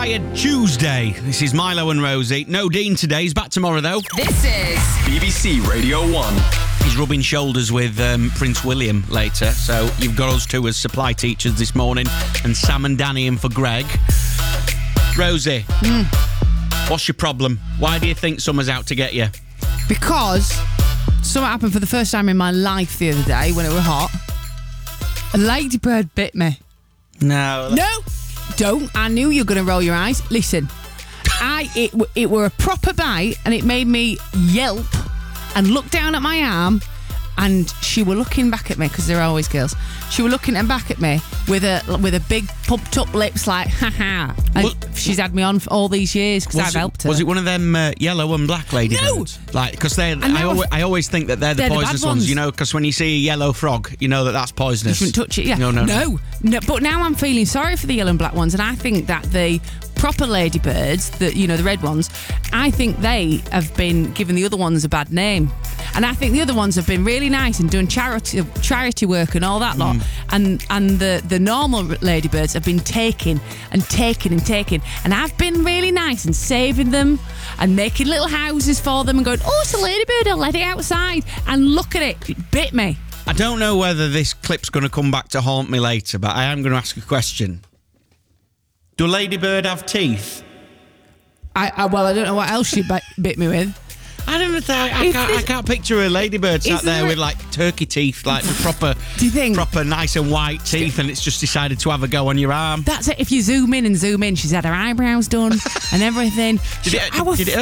Tired Tuesday. This is Milo and Rosie. No Dean today. He's back tomorrow, though. This is BBC Radio 1. He's rubbing shoulders with Prince William later. So you've got us two as supply teachers this morning, and Sam and Danny in for Greg. Rosie, what's your problem? Why do you think summer's out to get you? Because something happened for the first time in my life the other day when it was hot. A ladybird bit me. No. No, don't. I knew you were going to roll your eyes. Listen, it were a proper bite, and it made me yelp and look down at my arm, and she were looking back at me, because they're always girls. She were looking back at me with a big pumped up lips, like ha ha. She's had me on for all these years because I've helped her. Was it one of them yellow and black ladybirds? No, like because I always think that they're the poisonous ones. You know, because when you see a yellow frog, you know that's poisonous. You shouldn't touch it. Yeah. No. But now I'm feeling sorry for the yellow and black ones, and I think that the proper ladybirds, the red ones, I think they have been giving the other ones a bad name. And I think the other ones have been really nice and doing charity work and all that lot. And the normal ladybirds have been taking. And I've been really nice and saving them and making little houses for them and going, oh, it's a ladybird, I'll let it outside. And look at it bit me. I don't know whether this clip's going to come back to haunt me later, but I am going to ask a question. Do ladybird have teeth? I don't know what else she bit me with. I can't picture a ladybird sat there with like turkey teeth, like proper. Do you think proper nice and white teeth, and it's just decided to have a go on your arm? That's it. If you zoom in, she's had her eyebrows done and everything. Did it